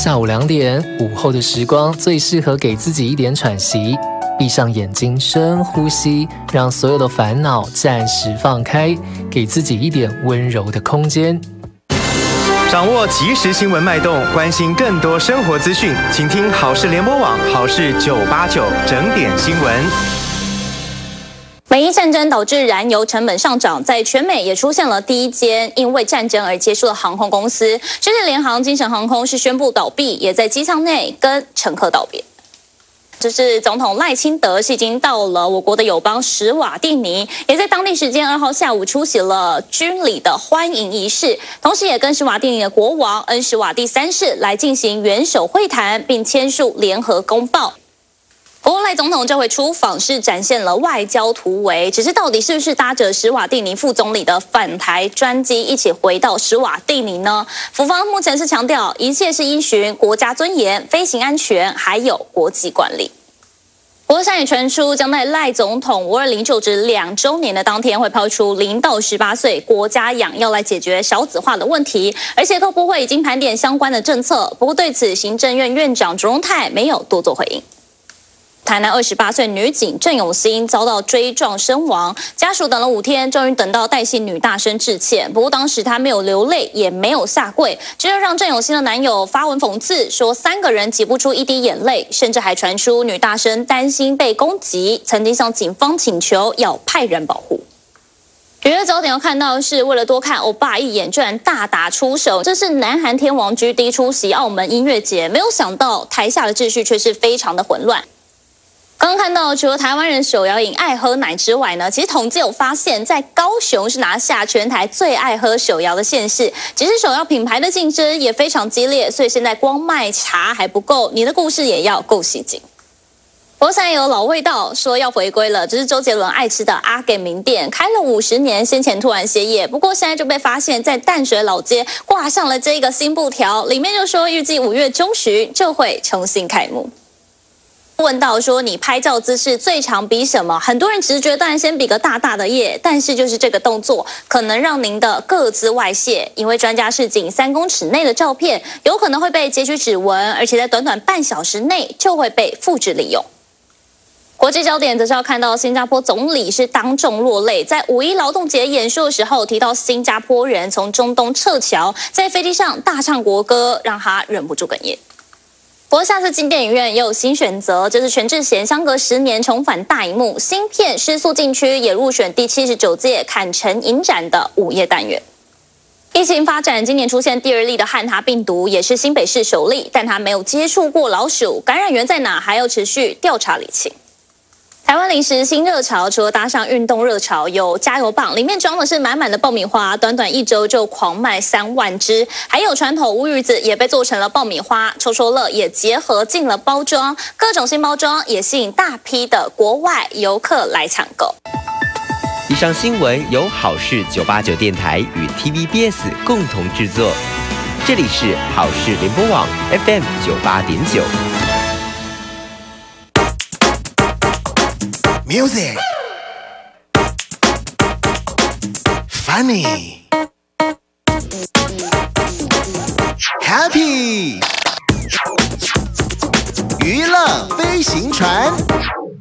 下午2点，午后的时光最适合给自己一点喘息。闭上眼睛，深呼吸，让所有的烦恼暂时放开，给自己一点温柔的空间。 掌握即时新闻脉动，关心更多生活资讯，请听好事联播网好事989整点新闻。 美伊战争导致燃油成本上涨，在全美也出现了第一间因为战争而结束的航空公司。世界联航精神航空是宣布倒闭，也在机舱内跟乘客道别。这是总统赖清德是已经到了我国的友邦史瓦蒂尼，也在当地时间2号下午出席了军礼的欢迎仪式，同时也跟史瓦蒂尼的国王恩史瓦蒂3世来进行元首会谈，并签署联合公报。不过赖总统这回出访是展现了外交突围，只是到底是不是搭着史瓦蒂尼副总理的返台专机一起回到史瓦蒂尼呢？府方目前是强调一切是依循国家尊严、飞行安全还有国际管理。不过，现在也传出将在赖总统520就职2周年的当天，会抛出0到18岁国家养要来解决少子化的问题，而且各部会已经盘点相关的政策。不过，对此行政院院长卓荣泰没有多做回应。台南28岁女警郑永欣遭到追撞身亡，家属等了5天，终于等到戴姓女大生致歉。不过当时她没有流泪，也没有下跪，这就让郑永欣的男友发文讽刺，说3个人挤不出一滴眼泪，甚至还传出女大生担心被攻击，曾经向警方请求要派人保护。娱乐早点要看到的是，为了多看欧巴一眼，居然大打出手。这是南韩天王 GD 出席澳门音乐节，没有想到台下的秩序却是非常的混乱。刚刚看到，除了台湾人手摇饮爱喝奶之外呢，其实统计有发现，在高雄是拿下全台最爱喝手摇的县市。其实手摇品牌的竞争也非常激烈，所以现在光卖茶还不够，你的故事也要够吸睛。不过现在有老味道说要回归了，这是周杰伦爱吃的阿给名店，开了50年，先前突然歇业，不过现在就被发现，在淡水老街挂上了这个新布条，里面就说预计5月中旬就会重新开幕。问到说你拍照姿势最常比什么？很多人直觉当然先比个大大的耶，但是就是这个动作可能让您的个资外泄，因为专家示警3公尺内的照片有可能会被截取指纹，而且在短短半小时内就会被复制利用。国际焦点则是要看到新加坡总理是当众落泪，在5·1劳动节演说的时候提到新加坡人从中东撤侨，在飞机上大唱国歌，让他忍不住哽咽。不过下次进电影院也有新选择，这是全智贤相隔10年重返大荧幕，新片《失速禁区》也入选第79届坎城影展的午夜单元。疫情发展，今年出现第2例的汉他病毒，也是新北市首例，但他没有接触过老鼠，感染源在哪还要持续调查理清。台湾零食新热潮，除了搭上运动热潮，有加油棒，里面装的是满满的爆米花，短短1周就狂卖3万只。还有传统乌鱼子也被做成了爆米花，抽抽乐也结合进了包装，各种新包装也吸引大批的国外游客来抢购。 以上新闻由好事989电台与 TVBS 共同制作，这里是好事联播网 FM 98.9。 Music, funny, happy， 娱乐飞行船。